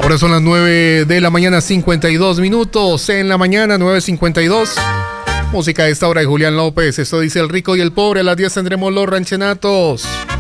Ahora son las 9 de la mañana, 52 minutos. En la mañana, 9:52. Música a esta hora de Julián López. Esto dice El Rico y el Pobre. A las 10 tendremos Los Ranchenatos.